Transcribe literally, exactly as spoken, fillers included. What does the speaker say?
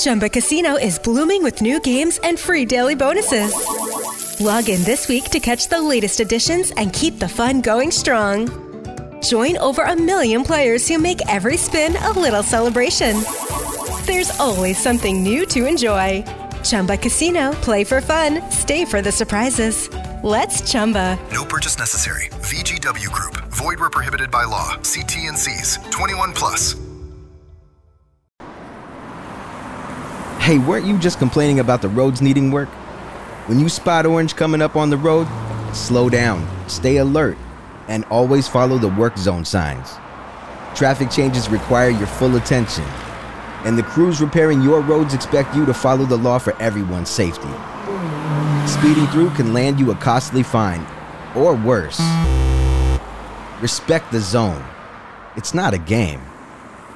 Chumba Casino is blooming with new games and free daily bonuses. Log in this week to catch the latest additions and keep the fun going strong. Join over a million players who make every spin a little celebration. There's always something new to enjoy. Chumba Casino. Play for fun. Stay for the surprises. Let's Chumba. No purchase necessary. V G W Group. Void where prohibited by law. See T N Cs. twenty-one plus. Hey, weren't you just complaining about the roads needing work? When you spot orange coming up on the road, slow down, stay alert, and always follow the work zone signs. Traffic changes require your full attention, and the crews repairing your roads expect you to follow the law for everyone's safety. Speeding through can land you a costly fine, or worse. Respect the zone. It's not a game.